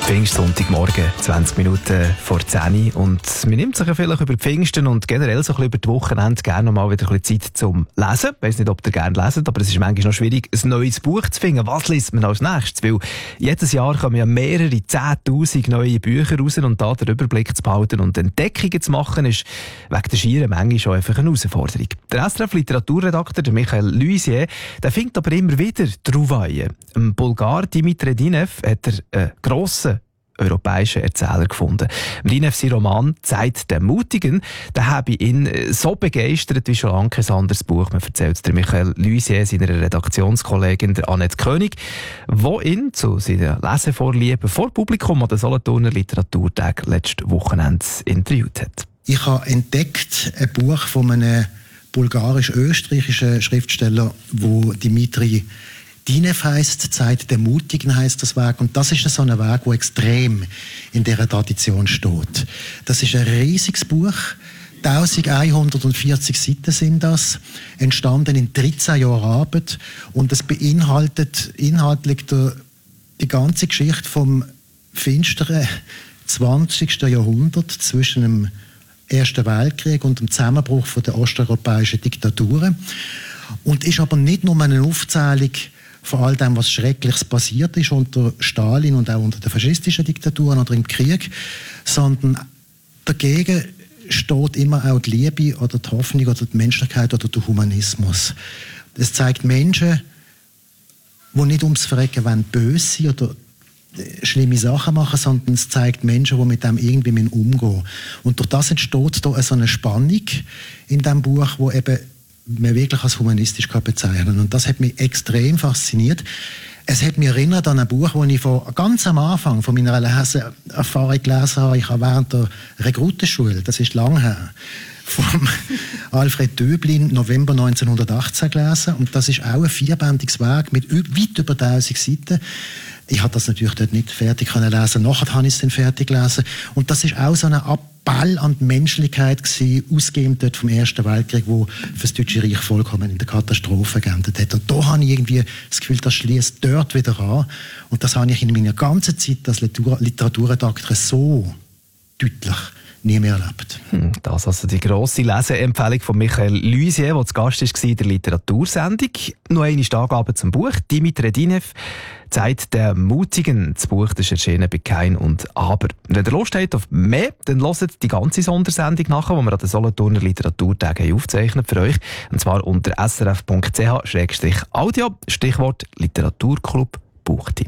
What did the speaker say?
Pfingstsonntagmorgen, 20 Minuten vor 10 Uhr. Und man nimmt sich ja vielleicht über die Pfingsten und generell so ein bisschen über die Wochenende gerne mal wieder ein bisschen Zeit zum Lesen. Ich weiss nicht, ob ihr gerne leset, aber es ist manchmal noch schwierig, ein neues Buch zu finden. Was liest man als nächstes? Weil jedes Jahr kommen ja mehrere 10'000 neue Bücher raus und da den Überblick zu behalten und Entdeckungen zu machen, ist wegen der schieren Menge schon einfach eine Herausforderung. Der SRF-Literaturredakteur, der Michael Luisier, der findet aber immer wieder Trouvailles. Im Bulgar Dimitri Dinev hat er einen grossen europäischen Erzähler gefunden. Dinev, sein Roman «Zeit der Mutigen», der habe ihn so begeistert wie schon lange kein anderes Buch. Man erzählt es Michael Luisier, seiner Redaktionskollegin der Annette König, die ihn zu seiner Lesevorliebe vor Publikum an den Solothurner Literaturtag letztes Wochenende interviewt hat. Ich habe entdeckt ein Buch von einem bulgarisch-österreichischen Schriftsteller, wo Dimitri Dinev heisst, «Zeit der Mutigen» heisst das Werk. Und das ist so ein Werk, das extrem in dieser Tradition steht. Das ist ein riesiges Buch. 1140 Seiten sind das. Entstanden in 13 Jahren Arbeit. Und es beinhaltet inhaltlich die ganze Geschichte vom finsteren 20. Jahrhundert zwischen dem Ersten Weltkrieg und dem Zusammenbruch der osteuropäischen Diktaturen. Und ist aber nicht nur eine Aufzählung von all dem, was Schreckliches passiert ist unter Stalin und auch unter den faschistischen Diktaturen oder im Krieg, sondern dagegen steht immer auch die Liebe oder die Hoffnung oder die Menschlichkeit oder der Humanismus. Es zeigt Menschen, die nicht ums Verrecken wollen, böse sind oder schlimme Sachen machen, sondern es zeigt Menschen, die mit dem irgendwie umgehen müssen. Und durch das entsteht da so eine Spannung in diesem Buch, wo eben man wirklich als humanistisch bezeichnen kann. Und das hat mich extrem fasziniert. Es hat mich erinnert an ein Buch, das ich ganz am Anfang von meiner Leseerfahrung gelesen habe. Ich habe während der Rekrutenschule, das ist lange her, von Alfred Döblin, November 1918 gelesen. Und das ist auch ein 4-bändiges Werk mit weit über 1000 Seiten. Ich habe das natürlich dort nicht fertig lesen. Nachher habe ich es dann fertig gelesen. Und das ist auch so eine Appell an die Menschlichkeit gewesen, ausgehend dort vom Ersten Weltkrieg, wo für das Deutsche Reich vollkommen in der Katastrophe geendet hat. Und da habe ich irgendwie das Gefühl, das schließt dort wieder an. Und das habe ich in meiner ganzen Zeit als Literaturredakteur so deutlich nie mehr erlebt. Das also die grosse Leseempfehlung von Michael Luisier, der zu Gast war in der Literatursendung. Noch eine Angabe zum Buch. Dimitri Dinev, «Zeit der Mutigen». Das Buch das ist erschienen bei Kein und Aber. Und wenn ihr Lust habt auf mehr, dann hört die ganze Sondersendung nachher, die wir an den Solothurner Literaturtagen aufzeichnen für euch. Und zwar unter srf.ch/audio, Stichwort Literaturclub Buchtipp.